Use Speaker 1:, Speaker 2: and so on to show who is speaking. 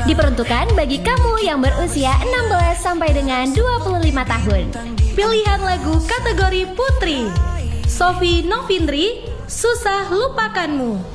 Speaker 1: Diperuntukkan bagi kamu yang berusia 16 sampai dengan 25 tahun.
Speaker 2: Pilihan lagu kategori Putri, Sofi Novindri, Susah Lupakanmu.